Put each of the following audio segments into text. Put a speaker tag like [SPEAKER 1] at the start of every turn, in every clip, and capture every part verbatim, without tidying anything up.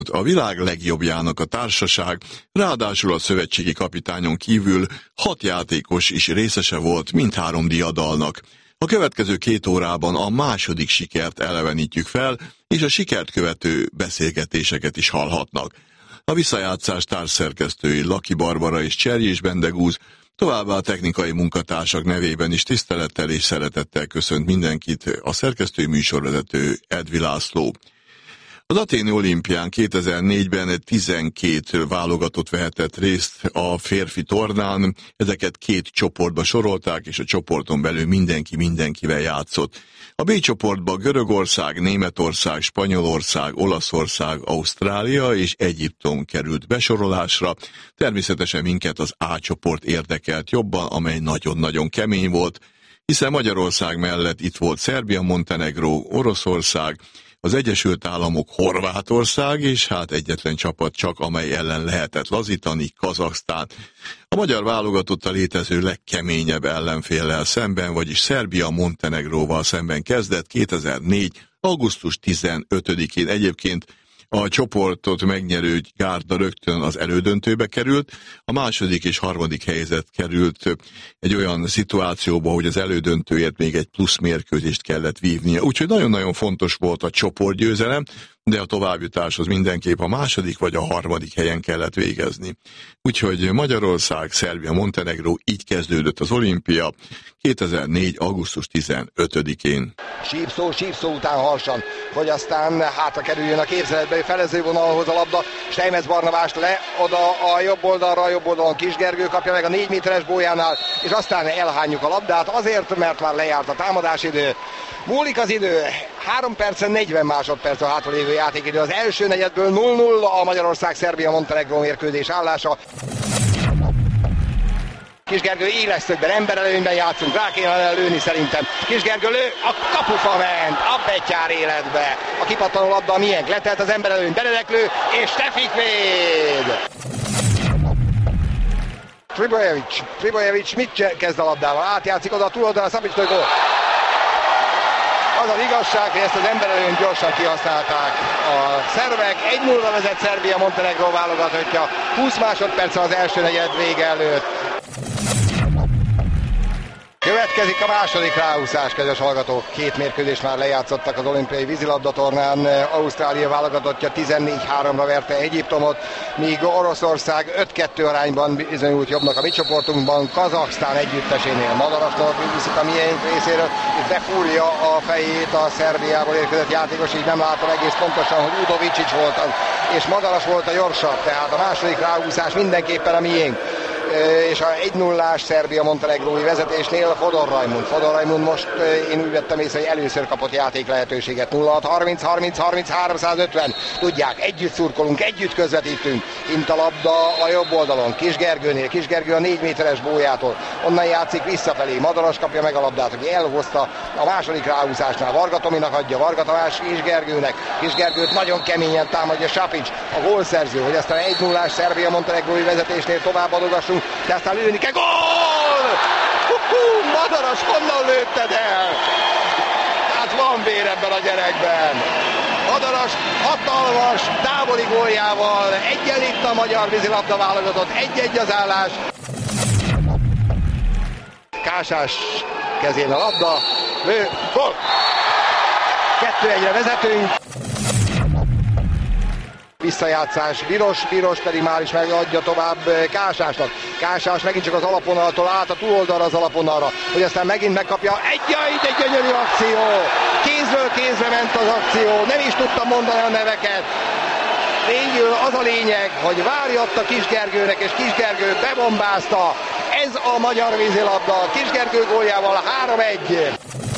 [SPEAKER 1] A világ legjobbjának a társaság, ráadásul a szövetségi kapitányon kívül hat játékos is részese volt mindhárom diadalnak. A következő két órában a második sikert elevenítjük fel, és a sikert követő beszélgetéseket is hallhatnak. A visszajátszás társszerkesztői Laki Barbara és Cserjés Bendegúz, továbbá a technikai munkatársak nevében is tisztelettel és szeretettel köszönt mindenkit a szerkesztői műsorvezető Edvi László. Az athéni olimpián kétezer-négyben tizenkét válogatott vehetett részt a férfi tornán, ezeket két csoportba sorolták, és a csoporton belül mindenki mindenkivel játszott. A B csoportba Görögország, Németország, Spanyolország, Olaszország, Ausztrália és Egyiptom került besorolásra. Természetesen minket az A csoport érdekelt jobban, amely nagyon-nagyon kemény volt, hiszen Magyarország mellett itt volt Szerbia, Montenegró, Oroszország, az Egyesült Államok, Horvátország, és hát egyetlen csapat csak, amely ellen lehetett lazítani, Kazaksztán. A magyar válogatott a létező legkeményebb ellenféllel szemben, vagyis Szerbia Montenegróval szemben kezdett kétezer-négy. augusztus tizenötödikén. Egyébként a csoportot megnyerő gárda rögtön az elődöntőbe került, a második és harmadik helyzet került egy olyan szituációba, hogy az elődöntőért még egy plusz mérkőzést kellett vívnia. Úgyhogy nagyon-nagyon fontos volt a csoportgyőzelem, de a továbbjutáshoz mindenképp a második vagy a harmadik helyen kellett végezni. Úgyhogy Magyarország, Szerbia, Montenegró, így kezdődött az olimpia kétezer-négy. augusztus tizenötödikén.
[SPEAKER 2] Sípszó, sípszó után harsan, hogy aztán hátra kerüljön a képzeletbe, felező vonalhoz a labda, Steinmetz Barnabást le, oda a jobb oldalra, a jobb oldalon Kis Gergő kapja meg a négy méteres gólyánál, és aztán elhányjuk a labdát, azért, mert már lejárt a támadásidő. Múlik az idő, három percen negyven másodperc a hátralévő játékidő, az első negyedből nulla nulla a Magyarország-Szerbia-Montenegró mérkőzés állása. Kis Gergő éles szögben, emberelőnyben játszunk, rá kéne lőni szerintem. Kis Gergő lő, a kapufa ment, a betyár életbe. A kipattanó labda a miénk, letelt az emberelőny, Benedek lő, és Stefik véd. Tribojevic, Tribojevic mit kezd a labdával? Átjátszik oda a túloldalra, Szabicstől gól. Az az igazság, hogy ezt az emberelőnyt gyorsan kihasználták a szervek. egy nulla vezet Szerbia Montenegró válogatottja, húsz másodperc az első negyed vége előtt. Következik a második ráhúszás, kedves hallgatók. Két mérkőzést már lejátszottak az olimpiai vízilabdatornán. Ausztrália válogatottja tizennégy háromra verte Egyiptomot, míg Oroszország öt kettő arányban bizonyult jobbnak a mi csoportunkban. Kazaksztán együttesénél Madarasnak viszik a miénk részéről. Itt befúrja a fejét a Szerbiából érkezett játékos, így nem látom egész pontosan, hogy Udovicic volt az, és Madaras volt a gyorsabb. Tehát a második ráhúszás mindenképpen a miénk. És a egy nullás Szerbia montenegrói vezetésnél Fodor Rajmund. Fodor Rajmund most én úgy vettem észre, hogy először kapott játék lehetőséget. nulla hat harminc harminc harminc háromszázötven. Tudják, együtt szurkolunk, együtt közvetítünk. Int a labda a jobb oldalon, Kis Gergőnél. Kis Gergő a négy méteres gólyától. Onnan játszik visszafelé. Madaras kapja meg a labdát, hogy elhozta a második ráhúzásnál. Varga Tominak adja, Varga Tamás Kis Gergőnek. Kis Gergőt nagyon keményen támadja Sapic, a gólszerző, hogy aztán egy nullás Szerbia montenegrói vezetésnél tovább adogassunk. De aztán lőni kell. Gól! Hú, Madaras, honnan lőtted el? Hát van vér ebben a gyerekben. Madaras hatalmas távoli góljával egyenlít a magyar vízilabda válogatott. egy-egy az állás. Kásás kezén a labda. Lő, gól! kettő egyre vezetünk. Visszajátszás, Biros, Biros pedig már is megadja tovább Kásásnak. Kásás megint csak az alapvonaltól át a túloldalra az alapvonalra, hogy aztán megint megkapja. Egy, egy, egy gyönyörű akció! Kézről kézre ment az akció, nem is tudtam mondani a neveket. Végül az a lényeg, hogy várja ott a Kis Gergőnek, és Kis Gergő bebombázta. Ez a magyar vízilabda, Kis Gergő góljával három egy.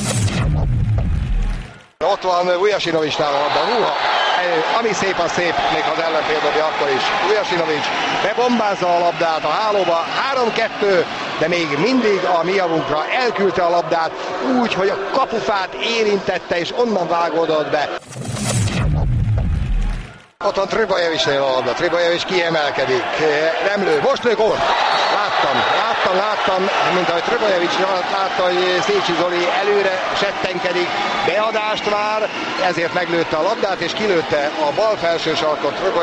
[SPEAKER 2] Ott van Vujasinovicsnál a labda, húha! Ami szép, az szép, még ha az ellenfél dobja akkor is. Vujasinovics bebombázza a labdát a hálóba, három kettő, de még mindig a mi javunkra elküldte a labdát úgy, hogy a kapufát érintette, és onnan vágódott be. Ott van Trbojevicsnél a labda, Trbojevics kiemelkedik, nem lő, most lő gólt! Láttam, láttam, láttam, mint ahogy Trbojevics látta, hogy Szécsi Zoli előre settenkedik, beadást vár, ezért meglőtte a labdát és kilőtte a bal felső sarkot.